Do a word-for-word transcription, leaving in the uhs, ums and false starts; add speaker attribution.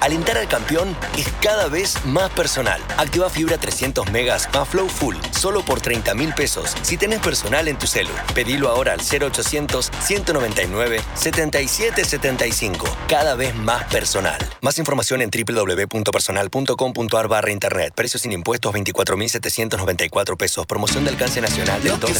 Speaker 1: Alentar al campeón es cada vez más personal. Activa fibra trescientos megas más Flow Full, solo por treinta mil pesos. Si tenés personal en tu celu, pedilo ahora al cero ochocientos, ciento noventa y nueve, setenta y siete setenta y cinco. Cada vez más personal. Más información en doble u doble u doble u punto personal punto com punto a r barra internet. Precios sin impuestos veinticuatro mil setecientos noventa y cuatro pesos. Promoción de alcance nacional del dos de